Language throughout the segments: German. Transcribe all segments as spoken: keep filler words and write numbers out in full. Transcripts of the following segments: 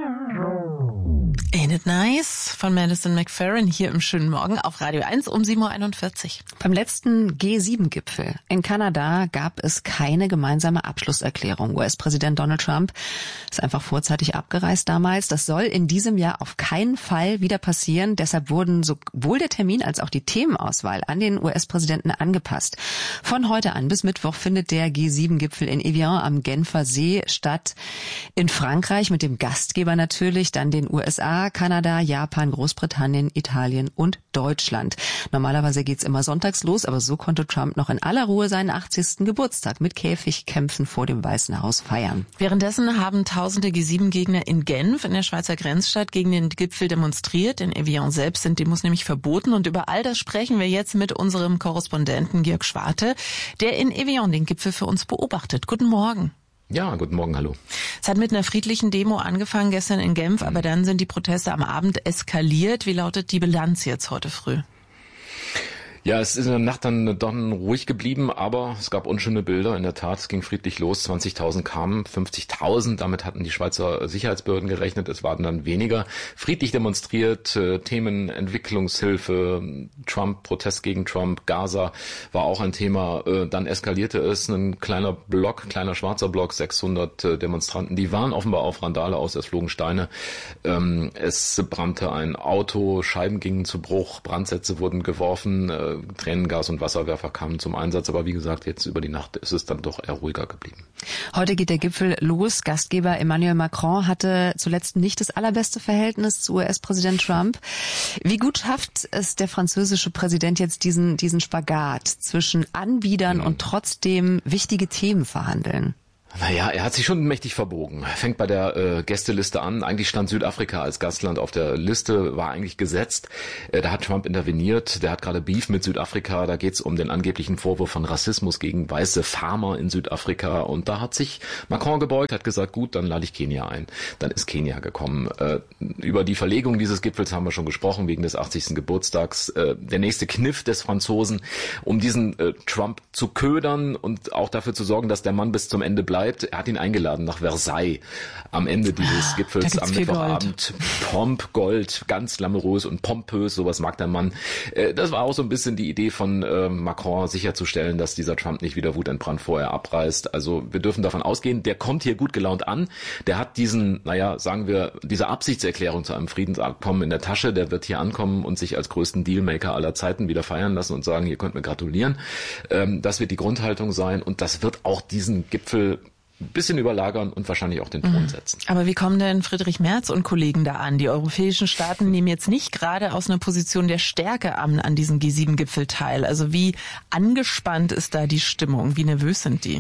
Ain't it nice von Madison McFerrin hier im schönen Morgen auf Radio eins um sieben Uhr einundvierzig. Beim letzten G sieben Gipfel in Kanada gab es keine gemeinsame Abschlusserklärung. U S-Präsident Donald Trump ist einfach vorzeitig abgereist damals. Das soll in diesem Jahr auf keinen Fall wieder passieren. Deshalb wurden sowohl der Termin als auch die Themenauswahl an den U S-Präsidenten angepasst. Von heute an bis Mittwoch findet der G sieben Gipfel in Evian am Genfer See statt. In Frankreich mit dem Gastgeber natürlich, dann den U S A, Kanada, Japan, Großbritannien, Italien und Deutschland. Normalerweise geht's immer sonntags los, aber so konnte Trump noch in aller Ruhe seinen achtzigsten Geburtstag mit Käfigkämpfen vor dem Weißen Haus feiern. Währenddessen haben tausende G sieben Gegner in Genf in der Schweizer Grenzstadt gegen den Gipfel demonstriert. In Evian selbst sind Demos nämlich verboten und über all das sprechen wir jetzt mit unserem Korrespondenten Georg Schwarte, der in Evian den Gipfel für uns beobachtet. Guten Morgen. Ja, guten Morgen, hallo. Es hat mit einer friedlichen Demo angefangen gestern in Genf, aber dann sind die Proteste am Abend eskaliert. Wie lautet die Bilanz jetzt heute früh? Ja, es ist in der Nacht dann doch ruhig geblieben, aber es gab unschöne Bilder. In der Tat, es ging friedlich los. zwanzigtausend kamen, fünfzigtausend. Damit hatten die Schweizer Sicherheitsbehörden gerechnet. Es waren dann weniger. Friedlich demonstriert, äh, Themen Entwicklungshilfe, Trump, Protest gegen Trump, Gaza war auch ein Thema. Äh, dann eskalierte es. Ein kleiner Block, kleiner schwarzer Block, sechshundert äh, Demonstranten. Die waren offenbar auf Randale aus. Es flogen Steine. Ähm, es brannte ein Auto, Scheiben gingen zu Bruch, Brandsätze wurden geworfen. Äh, Tränengas und Wasserwerfer kamen zum Einsatz, aber wie gesagt, jetzt über die Nacht ist es dann doch eher ruhiger geblieben. Heute geht der Gipfel los. Gastgeber Emmanuel Macron hatte zuletzt nicht das allerbeste Verhältnis zu U S-Präsident Trump. Wie gut schafft es der französische Präsident jetzt diesen, diesen Spagat zwischen Anbiedern mhm. und trotzdem wichtige Themen verhandeln? Naja, er hat sich schon mächtig verbogen. Er fängt bei der äh, Gästeliste an. Eigentlich stand Südafrika als Gastland auf der Liste, war eigentlich gesetzt. Äh, da hat Trump interveniert. Der hat gerade Beef mit Südafrika. Da geht's um den angeblichen Vorwurf von Rassismus gegen weiße Farmer in Südafrika. Und da hat sich Macron gebeugt, hat gesagt, gut, dann lade ich Kenia ein. Dann ist Kenia gekommen. Äh, über die Verlegung dieses Gipfels haben wir schon gesprochen, wegen des achtzigsten Geburtstags. Äh, der nächste Kniff des Franzosen, um diesen äh, Trump zu ködern und auch dafür zu sorgen, dass der Mann bis zum Ende bleibt. Er hat ihn eingeladen nach Versailles am Ende dieses Gipfels am Mittwochabend. Pomp, Gold, ganz glamourös und pompös, sowas mag der Mann. Das war auch so ein bisschen die Idee von Macron, sicherzustellen, dass dieser Trump nicht wieder wutentbrannt vorher abreist. Also wir dürfen davon ausgehen, der kommt hier gut gelaunt an. Der hat diesen, naja, sagen wir, diese Absichtserklärung zu einem Friedensabkommen in der Tasche. Der wird hier ankommen und sich als größten Dealmaker aller Zeiten wieder feiern lassen und sagen, ihr könnt mir gratulieren. Das wird die Grundhaltung sein und das wird auch diesen Gipfel ein bisschen überlagern und wahrscheinlich auch den Ton setzen. Aber wie kommen denn Friedrich Merz und Kollegen da an? Die europäischen Staaten nehmen jetzt nicht gerade aus einer Position der Stärke an, an diesem G sieben Gipfel teil. Also wie angespannt ist da die Stimmung? Wie nervös sind die?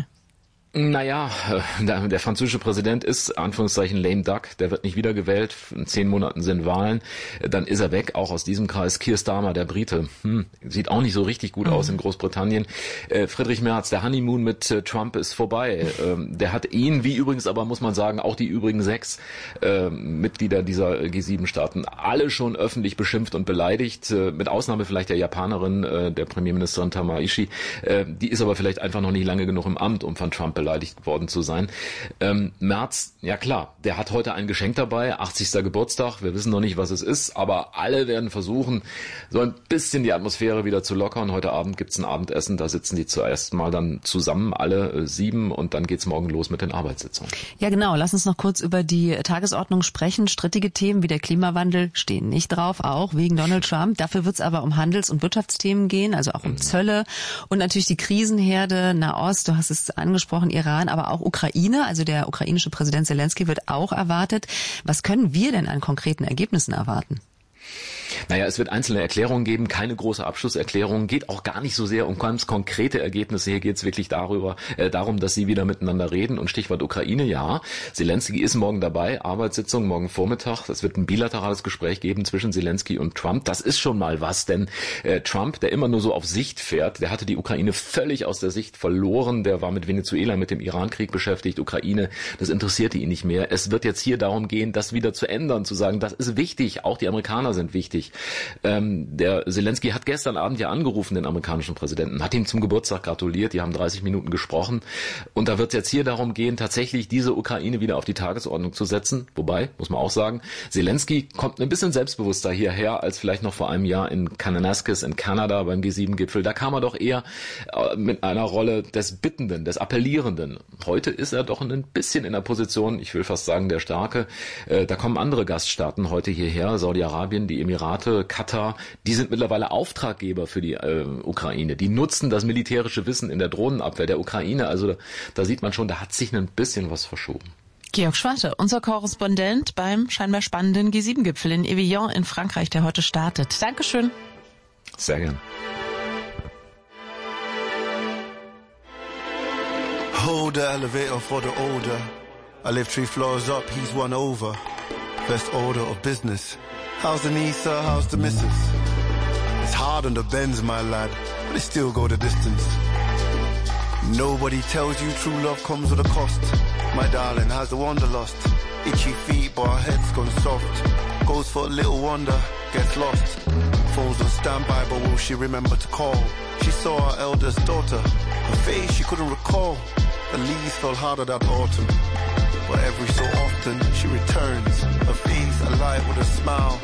Naja, der, der französische Präsident ist, Anführungszeichen, lame duck, der wird nicht wiedergewählt, in zehn Monaten sind Wahlen, dann ist er weg, auch aus diesem Kreis. Keir Starmer, der Brite, hm, sieht auch nicht so richtig gut mhm. aus in Großbritannien. Äh, Friedrich Merz, der Honeymoon mit äh, Trump ist vorbei. Ähm, der hat ihn, wie übrigens aber, muss man sagen, auch die übrigen sechs äh, Mitglieder dieser G sieben Staaten, alle schon öffentlich beschimpft und beleidigt, äh, mit Ausnahme vielleicht der Japanerin, äh, der Premierministerin Tamaishi. Äh, die ist aber vielleicht einfach noch nicht lange genug im Amt, um von Trump beleidigt beleidigt worden zu sein. Ähm, Merz, ja klar, der hat heute ein Geschenk dabei, achtzigster Geburtstag, wir wissen noch nicht, was es ist, aber alle werden versuchen, so ein bisschen die Atmosphäre wieder zu lockern. Heute Abend gibt's ein Abendessen, da sitzen die zuerst mal dann zusammen, alle äh, sieben, und dann geht's morgen los mit den Arbeitssitzungen. Ja genau, lass uns noch kurz über die Tagesordnung sprechen. Strittige Themen wie der Klimawandel stehen nicht drauf, auch wegen Donald Trump. Dafür wird's aber um Handels- und Wirtschaftsthemen gehen, also auch um mhm. Zölle und natürlich die Krisenherde, Nahost, du hast es angesprochen, Iran, aber auch Ukraine, also der ukrainische Präsident Zelensky wird auch erwartet. Was können wir denn an konkreten Ergebnissen erwarten? Naja, es wird einzelne Erklärungen geben, keine große Abschlusserklärung, geht auch gar nicht so sehr um ganz konkrete Ergebnisse. Hier geht es wirklich darüber, äh, darum, dass sie wieder miteinander reden. Und Stichwort Ukraine, ja, Zelensky ist morgen dabei, Arbeitssitzung morgen Vormittag. Es wird ein bilaterales Gespräch geben zwischen Zelensky und Trump. Das ist schon mal was, denn äh, Trump, der immer nur so auf Sicht fährt, der hatte die Ukraine völlig aus der Sicht verloren. Der war mit Venezuela, mit dem Irankrieg beschäftigt. Ukraine, das interessierte ihn nicht mehr. Es wird jetzt hier darum gehen, das wieder zu ändern, zu sagen, das ist wichtig, auch die Amerikaner sind wichtig. Ähm, der Zelensky hat gestern Abend ja angerufen, den amerikanischen Präsidenten, hat ihm zum Geburtstag gratuliert, die haben dreißig Minuten gesprochen und da wird es jetzt hier darum gehen, tatsächlich diese Ukraine wieder auf die Tagesordnung zu setzen. Wobei, muss man auch sagen, Zelensky kommt ein bisschen selbstbewusster hierher als vielleicht noch vor einem Jahr in Kananaskis in Kanada beim G sieben Gipfel. Da kam er doch eher mit einer Rolle des Bittenden, des Appellierenden. Heute ist er doch ein bisschen in der Position, ich will fast sagen, der Starke. Da kommen andere Gaststaaten heute hierher, Saudi-Arabien, die Emirate, Katar, die sind mittlerweile Auftraggeber für die äh, Ukraine. Die nutzen das militärische Wissen in der Drohnenabwehr der Ukraine. Also da, da sieht man schon, da hat sich ein bisschen was verschoben. Georg Schwarte, unser Korrespondent beim scheinbar spannenden G sieben Gipfel in Evian in Frankreich, der heute startet. Dankeschön. Sehr gern. Hold the elevator for the older. I live three floors up, he's one over. Best order of business. How's the niece, sir? How's the missus? It's hard on the Benz, my lad, but it still go the distance. Nobody tells you true love comes with a cost. My darling, how's the wanderlust? Itchy feet, but her head's gone soft. Goes for a little wonder, gets lost. Phone's on standby, but will she remember to call? She saw her eldest daughter. Her face she couldn't recall. The leaves fell harder that autumn. But every so often she returns, her face alive with a smile.